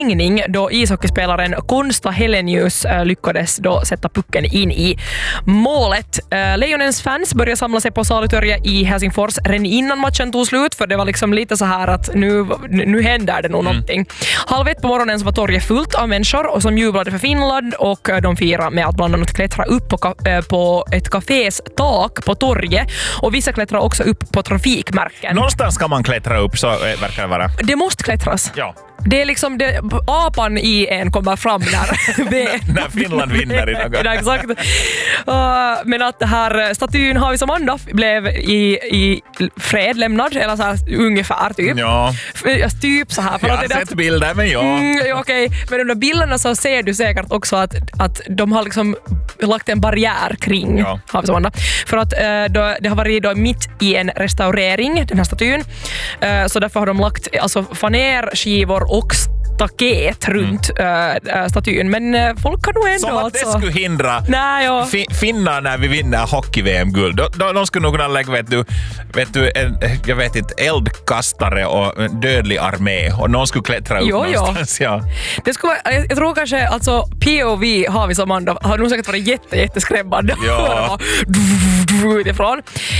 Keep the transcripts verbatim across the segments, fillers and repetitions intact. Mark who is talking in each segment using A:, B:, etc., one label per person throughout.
A: då ishockeyspelaren Konsta Helenius äh, lyckades då sätta pucken in i målet. Äh, Lejonens fans började samla sig på Salutorget i Helsingfors redan innan matchen tog slut, för det var liksom lite så här att nu, nu händer det nog mm. någonting. Halv ett på morgonen så var torget fullt av människor och som jublade för Finland, och de firade med att bland annat klättra upp på, äh, på ett kafés tak på torget, och vissa klättrar också upp på trafikmärken.
B: Någonstans ska man klättra upp, så äh, verkar det vara.
A: Det måste klättras.
B: Ja.
A: Det är liksom det, apan i en kommer fram när,
B: när Finland vinner i något.
A: Ja, exakt. Uh, men att det här statyn Havis och Amanda blev i, i fred lämnad, eller så här ungefär typ.
B: Ja.
A: Typ så här. För
B: jag
A: att
B: har
A: det
B: sett
A: där,
B: bilder, men ja.
A: Mm, okej, okay. Men de där bilderna så ser du säkert också att, att de har liksom lagt en barriär kring ja. Havis och Amanda. För att uh, då, det har varit då mitt i en restaurering, den här statyn. Uh, så därför har de lagt alltså fanerskivor och staket runt mm. äh, statyn. Men äh, folk kan nog ändå...
B: Som att
A: alltså...
B: det skulle hindra
A: Nej, ja.
B: fi- finnar när vi vinner hockey-V M-guld. De, de, de skulle nog kunna lägga, vet du, vet du en, jag vet inte, eldkastare och en dödlig armé, och någon skulle klättra upp
A: jo,
B: någonstans.
A: Jo.
B: Ja.
A: Det skulle, jag, jag tror kanske, alltså P O V Havis och Amanda har nog säkert varit jätte, jätteskrämmande.
B: Ja.
A: utifrån.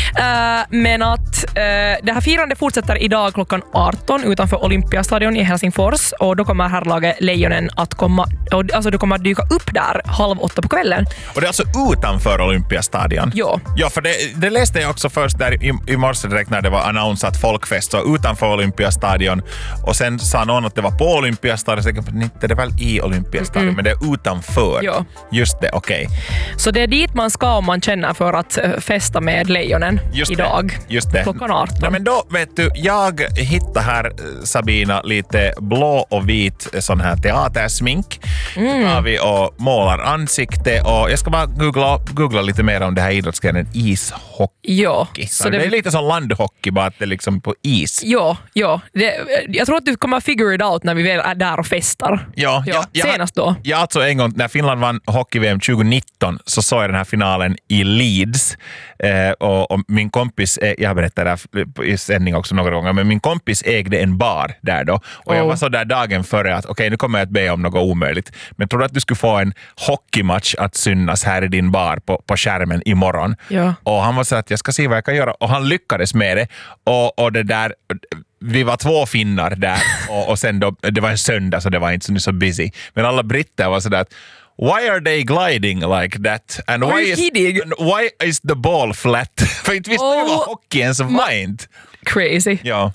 A: Uh, men att uh, det här firandet fortsätter idag klockan arton utanför Olympiastadion i Helsingfors, och då kommer herrlaget Lejonen att komma, och, alltså det kommer att dyka upp där halv åtta på kvällen.
B: Och det är alltså utanför Olympiastadion?
A: Ja.
B: Ja, för det, det läste jag också först där i, i morse direkt när det var annonsat folkfest, så utanför Olympiastadion, och sen sa någon att det var på Olympiastadion, så det är väl i Olympiastadion, mm. men det är utanför.
A: Ja.
B: Just det, okej. Okay.
A: Så det är dit man ska om man känner för att festa med Lejonen
B: just
A: idag.
B: Det, just det.
A: Klockan arton.
B: Ja, men då vet du, jag hittade här, Sabina, lite blå och vit sån här teatersmink. Mm. Där vi och målar ansikte, och jag ska bara googla, googla lite mer om det här idrottsgrenen ishockey.
A: Ja.
B: Så, så det, det är lite som landhockey, bara att det är liksom på is.
A: Ja, ja. Det, jag tror att du kommer figure it out när vi väl är där och festar.
B: Ja,
A: ja,
B: ja
A: senast då.
B: Ja, alltså en gång när Finland vann hockey-V M tjugonitton så såg jag den här finalen i Leeds. Eh, och, och min kompis, eh, jag berättade det i sändning också några gånger, men min kompis ägde en bar där då. Och oh. jag var så där dagen före att okej, okay, nu kommer jag att be om något omöjligt. Men tror du att du skulle få en hockeymatch att synas här i din bar på, på skärmen imorgon?
A: Ja.
B: Och han var så att jag ska se vad jag kan göra. Och han lyckades med det. Och, och det där... Vi var två finnar där, och, och sen då, det var en söndag så det var inte så, så busy. Men alla britter var sådär att why are they gliding like that? And
A: are
B: why
A: you
B: is,
A: kidding?
B: and why is the ball flat? För inte visste jag oh, vad hockey ens var inte.
A: Crazy.
B: Ja.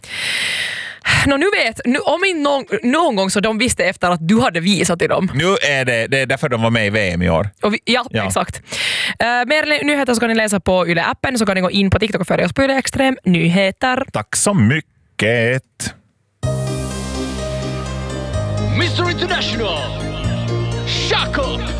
A: Nå, nu vet, nu, om inte någon, någon gång så de visste efter att du hade visat till dem.
B: Nu är det, det är därför de var med i V M i år.
A: Och vi, ja, ja, exakt. Uh, mer nyheter så kan ni läsa på Yle-appen, så kan ni gå in på TikTok och följa oss på Yle Extrem Nyheter.
B: Tack så mycket.
C: mister International, Shako!